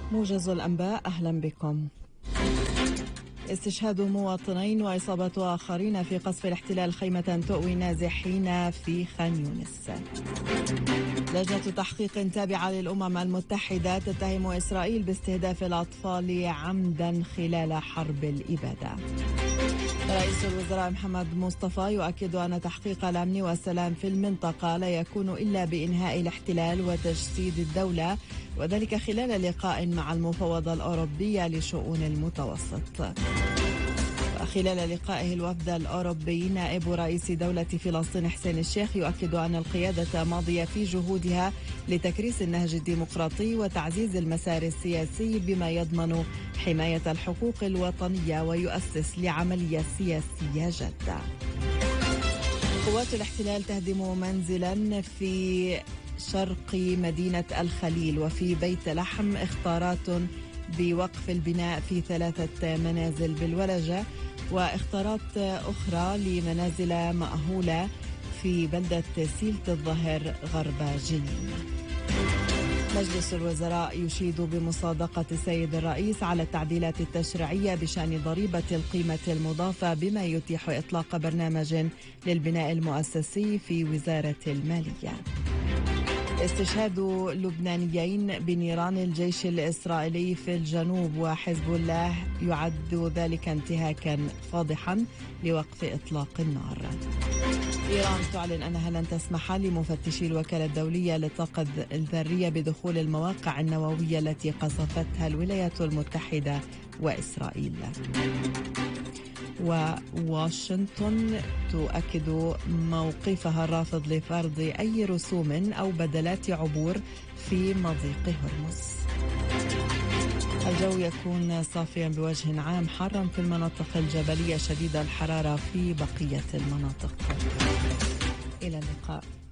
موجز الأنباء، أهلا بكم. استشهاد مواطنين وإصابة آخرين في قصف الاحتلال خيمة تؤوي نازحين في خان يونس. لجنة تحقيق تابعة للأمم المتحدة تتهم إسرائيل باستهداف الأطفال عمدا خلال حرب الإبادة. رئيس الوزراء محمد مصطفى يؤكد أن تحقيق الأمن والسلام في المنطقة لا يكون إلا بإنهاء الاحتلال وتجسيد الدولة، وذلك خلال لقاء مع المفوضة الأوروبية لشؤون المتوسط. خلال لقائه الوفد الأوروبي، نائب رئيس دولة فلسطين حسين الشيخ يؤكد أن القيادة ماضية في جهودها لتكريس النهج الديمقراطي وتعزيز المسار السياسي بما يضمن حماية الحقوق الوطنية ويؤسس لعملية سياسية جادة. قوات الاحتلال تهدم منزلا في شرق مدينة الخليل وفي بيت لحم اختارات بوقف البناء في 3 منازل بالولجة، واختارات أخرى لمنازل مأهولة في بلدة سيلة الظهر غرب جنين. مجلس الوزراء يشيد بمصادقة السيد الرئيس على التعديلات التشريعية بشأن ضريبة القيمة المضافة بما يتيح إطلاق برنامج للبناء المؤسسي في وزارة المالية. استشهاد لبنانيين بنيران الجيش الإسرائيلي في الجنوب، وحزب الله يعد ذلك انتهاكا فاضحا لوقف إطلاق النار. إيران تعلن أنها لن تسمح لمفتشي الوكالة الدولية للطاقة الذرية بدخول المواقع النووية التي قصفتها الولايات المتحدة وإسرائيل. وواشنطن تؤكد موقفها الرافض لفرض أي رسوم أو بدلات عبور في مضيق هرمز. الجو يكون صافيا بوجه عام، حارا في المناطق الجبلية، شديد الحرارة في بقية المناطق. إلى اللقاء.